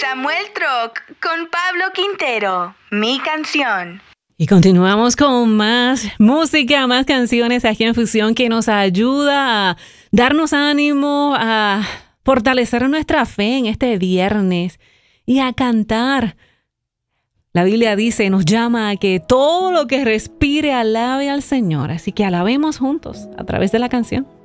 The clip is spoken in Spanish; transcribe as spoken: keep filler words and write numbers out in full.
Samuel Troc con Pablo Quintero, Mi Canción. Y continuamos con más música, más canciones aquí en Fusión que nos ayuda a darnos ánimo, a fortalecer nuestra fe en este viernes y a cantar. La Biblia dice, nos llama a que todo lo que respire alabe al Señor. Así que alabemos juntos a través de la canción.